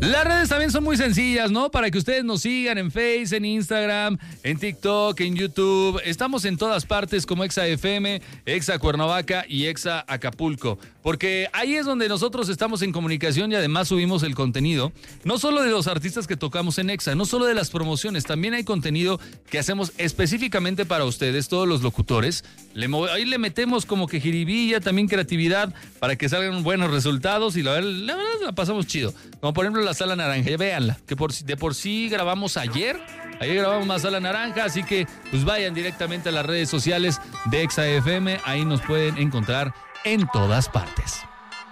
Las redes también son muy sencillas, ¿no? Para que ustedes nos sigan en Face, en Instagram, en TikTok, en YouTube. Estamos en todas partes como Exa FM, Exa Cuernavaca y Exa Acapulco. Porque ahí es donde nosotros estamos en comunicación y además subimos el contenido. No solo de los artistas que tocamos en Exa, no solo de las promociones. También hay contenido que hacemos específicamente para ustedes, todos los locutores. Ahí le metemos como que jiribilla, también creatividad para que salgan buenos resultados y la verdad la pasamos chido. Como por ejemplo la Sala Naranja, ya véanla, que de por sí grabamos ayer grabamos más Sala Naranja, así que pues vayan directamente a las redes sociales de Exa FM, ahí nos pueden encontrar en todas partes.